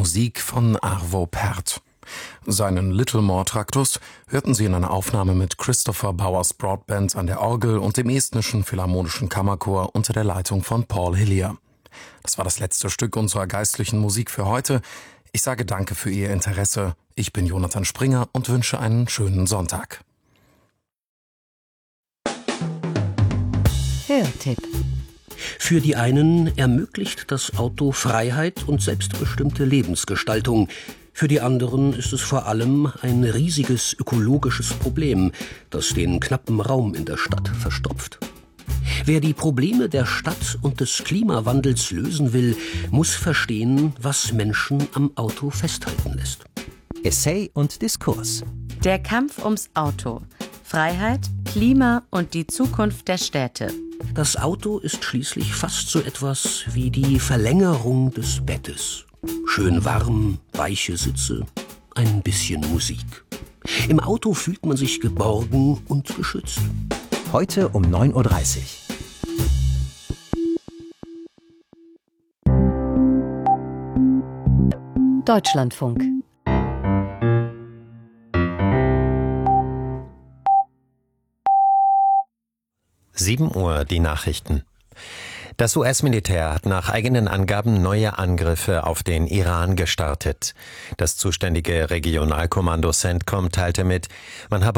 Musik von Arvo Pärt. Seinen Littlemore Traktus hörten Sie in einer Aufnahme mit Christopher Bowers Broadband an der Orgel und dem Estnischen Philharmonischen Kammerchor unter der Leitung von Paul Hillier. Das war das letzte Stück unserer geistlichen Musik für heute. Ich sage danke für Ihr Interesse. Ich bin Jonathan Springer und wünsche einen schönen Sonntag. Hörtipp. Für die einen ermöglicht das Auto Freiheit und selbstbestimmte Lebensgestaltung. Für die anderen ist es vor allem ein riesiges ökologisches Problem, das den knappen Raum in der Stadt verstopft. Wer die Probleme der Stadt und des Klimawandels lösen will, muss verstehen, was Menschen am Auto festhalten lässt. Essay und Diskurs. Der Kampf ums Auto. Freiheit, Klima und die Zukunft der Städte. Das Auto ist schließlich fast so etwas wie die Verlängerung des Bettes. Schön warm, weiche Sitze, ein bisschen Musik. Im Auto fühlt man sich geborgen und geschützt. Heute um 9:30 Uhr. Deutschlandfunk. Uhr die Nachrichten. Das US-Militär hat nach eigenen Angaben neue Angriffe auf den Iran gestartet. Das zuständige Regionalkommando CENTCOM teilte mit, man habe